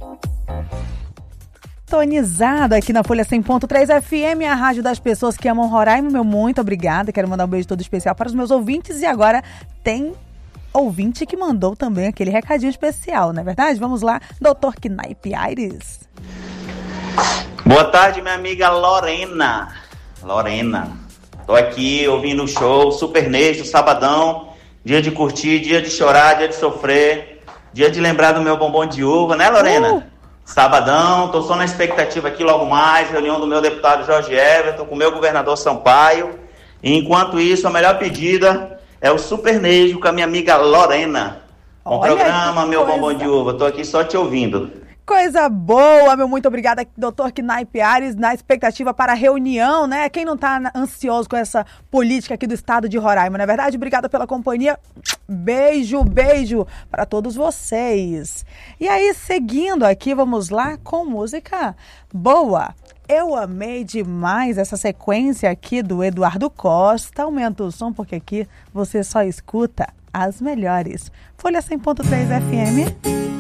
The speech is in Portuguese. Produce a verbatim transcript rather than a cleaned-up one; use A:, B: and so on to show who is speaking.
A: Sintonizado aqui na Folha cem ponto três F M, a rádio das pessoas que amam Roraima. Meu muito obrigada. Quero mandar um beijo todo especial para os meus ouvintes. E agora tem ouvinte que mandou também aquele recadinho especial, não é verdade? Vamos lá, doutor Knaip Aires.
B: Boa tarde, minha amiga Lorena. Lorena, tô aqui ouvindo o show Super Nejo, sabadão. Dia de curtir, dia de chorar, dia de sofrer. Dia de lembrar do meu bombom de uva, né, Lorena? Uh! Sabadão, tô só na expectativa aqui logo mais, reunião do meu deputado Jorge Everton com o meu governador Sampaio. E enquanto isso, a melhor pedida é o Super Nejo com a minha amiga Lorena. Bom Olha programa, meu coisa. Bombom de uva, tô aqui só te ouvindo.
A: Coisa boa, meu muito obrigada, doutor Knaip Aires, na expectativa para a reunião, né? Quem não tá ansioso com essa política aqui do estado de Roraima, não é verdade? Obrigada pela companhia, beijo, beijo para todos vocês. E aí, seguindo aqui, vamos lá com música boa. Eu amei demais essa sequência aqui do Eduardo Costa. Aumenta o som porque aqui você só escuta as melhores. Folha cem ponto três F M.